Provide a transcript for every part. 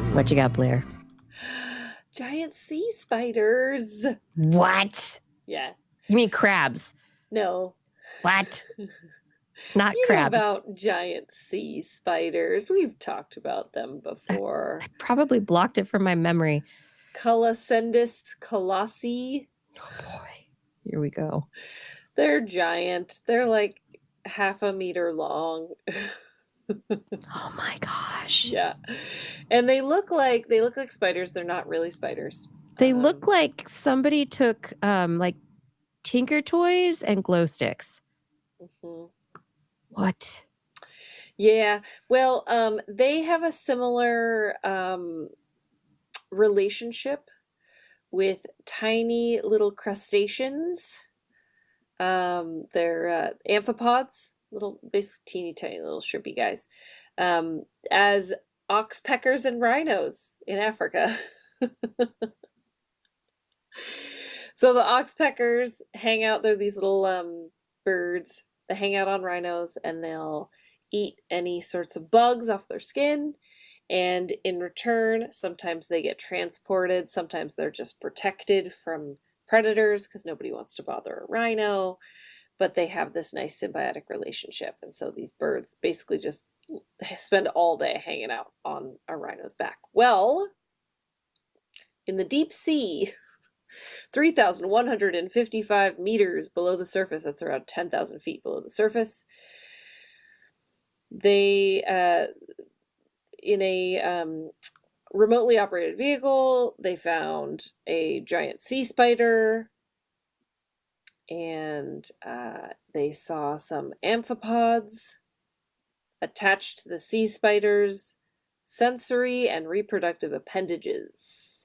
What you got, Blair? Giant sea spiders. What? Yeah. You mean crabs? No. What? Not You know crabs. about giant sea spiders. We've talked about them before. I probably blocked it from my memory. Coloscendus colossi. Oh boy. Here we go. They're giant. They're like half a meter long. Oh my gosh. Yeah. And they look like spiders. They're not really spiders. They look like somebody took like Tinker Toys and glow sticks. Mhm. What? Yeah. Well, they have a similar relationship with tiny little crustaceans. They're amphipods, little, basically teeny tiny little shrimpy guys, as oxpeckers and rhinos in Africa. So the oxpeckers hang out. They're these little birds that hang out on rhinos, and they'll eat any sorts of bugs off their skin. And in return, sometimes they get transported, sometimes they're just protected from predators because nobody wants to bother a rhino, but they have this nice symbiotic relationship. And so these birds basically just spend all day hanging out on a rhino's back. Well, in the deep sea, 3,155 meters below the surface, that's around 10,000 feet below the surface, they in a remotely operated vehicle, they found a giant sea spider, and they saw some amphipods attached to the sea spider's sensory and reproductive appendages.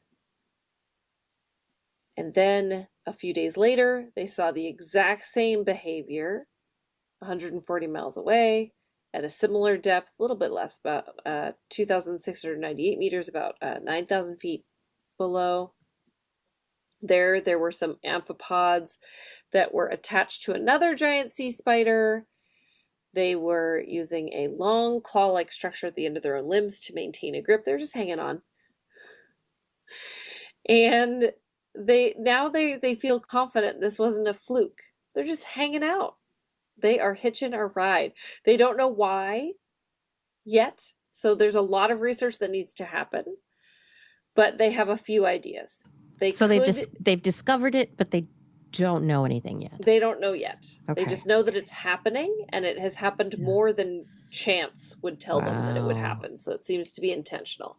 And then a few days later, they saw the exact same behavior 140 miles away at a similar depth, a little bit less, about 2,698 meters, about 9,000 feet below. There were some amphipods that were attached to another giant sea spider. They were using a long claw-like structure at the end of their limbs to maintain a grip. They're just hanging on. And they feel confident this wasn't a fluke. They're just hanging out. They are hitching a ride. They don't know why yet. So there's a lot of research that needs to happen. But they have a few ideas. They've discovered it, but they don't know anything yet. They don't know yet. Okay. They just know that it's happening, and it has happened more than chance would tell them that it would happen. So it seems to be intentional.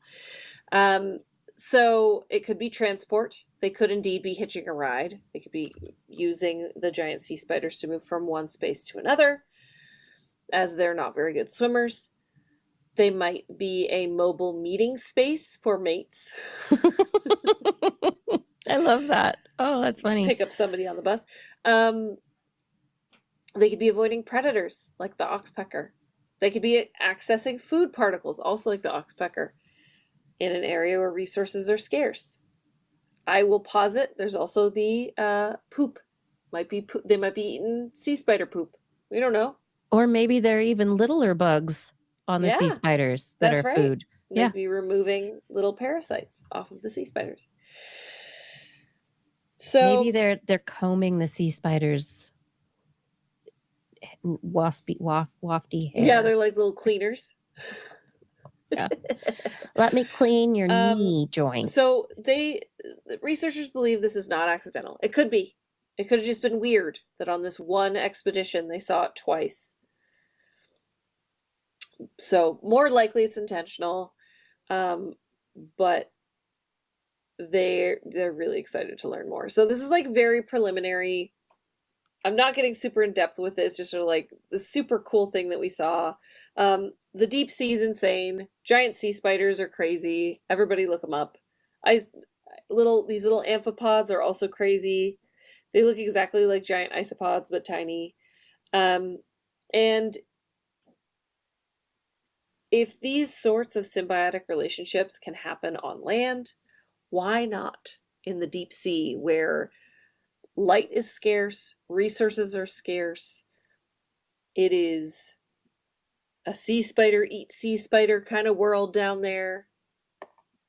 So it could be transport. They could indeed be hitching a ride. They could be using the giant sea spiders to move from one space to another, as they're not very good swimmers. They might be a mobile meeting space for mates. I love that. Oh, that's funny. Pick up somebody on the bus. They could be avoiding predators, like the oxpecker. They could be accessing food particles, also like the oxpecker, in an area where resources are scarce. I will posit there's also the poop. They might be eating sea spider poop. We don't know. Or maybe they're even littler bugs on the sea spiders that are food. They'd be removing little parasites off of the sea spiders. So maybe they're combing the sea spiders' wafty hair. Yeah, they're like little cleaners. Yeah. Let me clean your knee joint. So researchers believe this is not accidental. It could be. It could have just been weird that on this one expedition they saw it twice. So more likely it's intentional, but they're really excited to learn more. So this is like very preliminary. I'm not getting super in depth with this, just sort of like the super cool thing that we saw. The deep sea is insane. Giant sea spiders are crazy. Everybody look them up. These little amphipods are also crazy. They look exactly like giant isopods, but tiny. And if these sorts of symbiotic relationships can happen on land, why not in the deep sea where light is scarce, resources are scarce? It is a sea spider eat sea spider kind of world down there.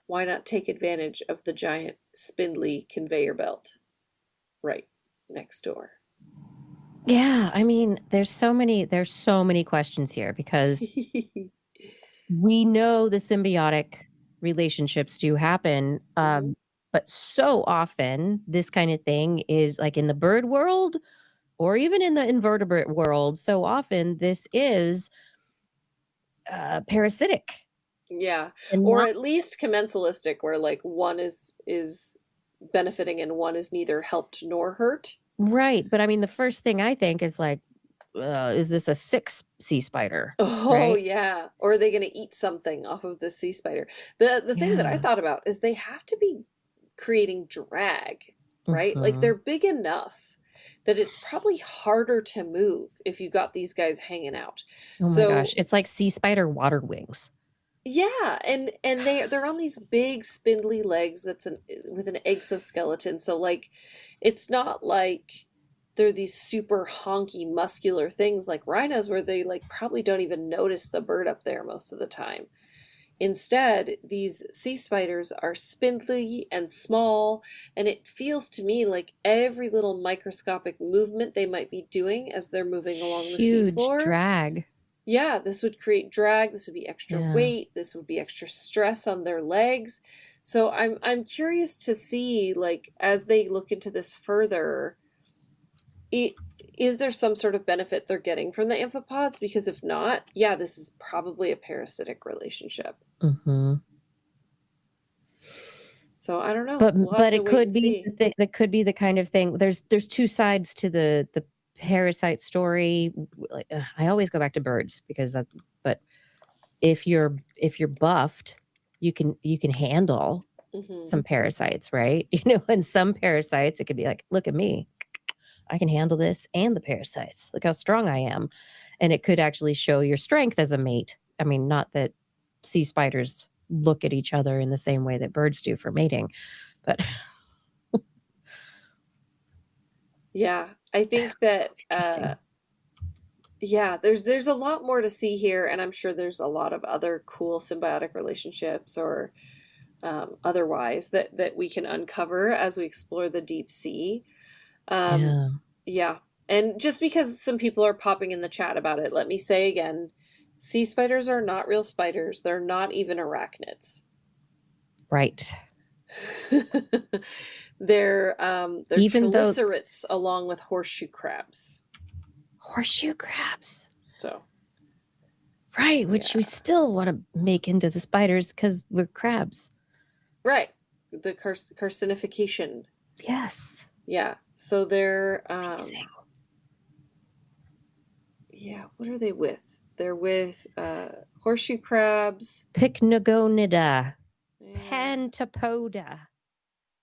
why not take advantage of the giant spindly conveyor belt right next door? Yeah, I mean, there's so many questions here because we know the symbiotic relationships do happen. Hmm. But so often this kind of thing is like in the bird world or even in the invertebrate world. So often this is parasitic Yeah, and or not at least commensalistic, where like one is benefiting and one is neither helped nor hurt. right. But I mean, the first thing I think is like, is this a six sea spider? Oh Right? yeah. Or are they going to eat something off of the sea spider? The thing that I Yeah. thought about is they have to be creating drag, right? Like Hmm. they're big enough that it's probably harder to move if you got these guys hanging out. Oh my gosh. So It's like sea spider water wings. yeah, and they're on these big spindly legs that's an with an exoskeleton. So like it's not like they're these super honky muscular things like rhinos where they like probably don't even notice the bird up there most of the time. Instead, these sea spiders are spindly and small, and it feels to me like every little microscopic movement they might be doing as they're moving along the Huge seafloor, drag. yeah, this would create drag, this would be extra Yeah. weight, this would be extra stress on their legs. So I'm curious to see like as they look into this further, I is there some sort of benefit they're getting from the amphipods? Because if not, yeah, this is probably a parasitic relationship. Hmm. So I don't know. But We'll have but to it wait could and be see. that could be the kind of thing. There's two sides to the parasite story. Like, I always go back to birds because that's but if you're buffed, you can handle Hmm. some parasites, right? And some parasites it could be like, look at me. I can handle this and the parasites. Look how strong I am. And it could actually show your strength as a mate. I mean, not that sea spiders look at each other in the same way that birds do for mating, but Yeah, I think that interesting. yeah, there's a lot more to see here, and I'm sure there's a lot of other cool symbiotic relationships or otherwise that we can uncover as we explore the deep sea. Um, Yeah, yeah, and just because some people are popping in the chat about it, let me say again, sea spiders are not real spiders. They're not even arachnids. right. They're Even though chelicerates along with horseshoe crabs. horseshoe crabs, So right, which we yeah, still want to make into the spiders because we're crabs. right. The carcinification. Yes. Yeah. So they're Amazing. yeah, what are they with? They're with horseshoe crabs. Pycnogonida, Yeah. Pentapoda.